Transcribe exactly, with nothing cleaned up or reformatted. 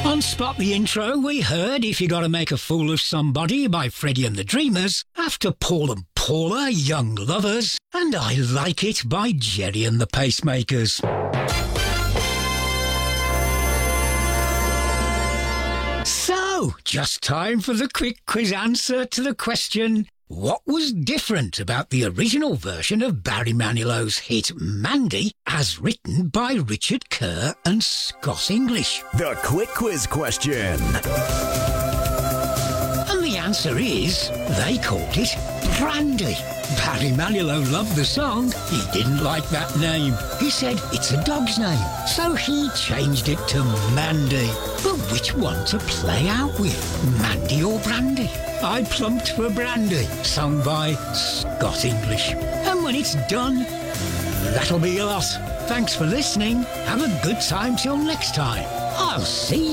On Spot the Intro, we heard If You Gotta Make a Fool of Somebody by Freddie and the Dreamers, after Paul and Paula, Young Lovers, and I Like It by Jerry and the Pacemakers. So, just time for the quick quiz answer to the question, what was different about the original version of Barry Manilow's hit Mandy as written by Richard Kerr and Scott English? The quick quiz question. And the answer is, they called it Brandy. Barry Manilow loved the song. He didn't like that name. He said it's a dog's name, so he changed it to Mandy. But which one to play out with, Mandy or Brandy? I plumped for Brandy, sung by Scott English. And when it's done, that'll be a lot. Thanks for listening. Have a good time till next time. I'll see